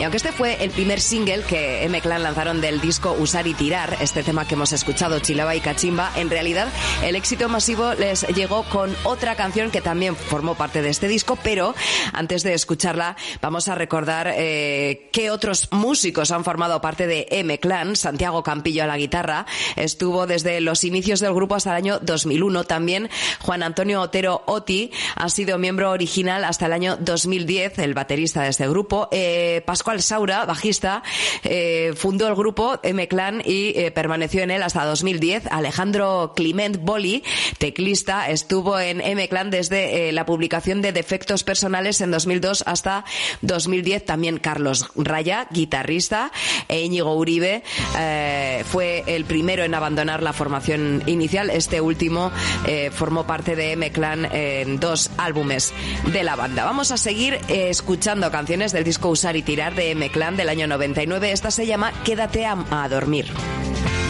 Y aunque este fue el primer single que M-Clan lanzaron del disco Usar y Tirar, este tema que hemos escuchado, Chilaba y Cachimba, en realidad el éxito masivo les llegó con otra canción que también formó parte de este disco, pero antes de escucharla vamos a recordar qué otros músicos han formado parte de M-Clan. Santiago Campillo a la guitarra, estuvo desde los inicios del grupo hasta el año 2001. También Juan Antonio Otero Oti ha sido miembro original hasta el año 2010, el baterista de este grupo. Pascual Saura, bajista, fundó el grupo M-Clan y permaneció en él hasta 2010. Alejandro Climent Boli, teclista, estuvo en M-Clan desde la publicación de Defectos Personales en 2002 hasta 2010. También Carlos Raya, guitarrista, e Íñigo Uribe fue el primero en abandonar la formación inicial. Este último formó parte de M-Clan en 2 álbumes de la banda. Vamos a seguir escuchando canciones del disco Usar y Tirar de M-Clan del año 99. Esta se llama Quédate a dormir.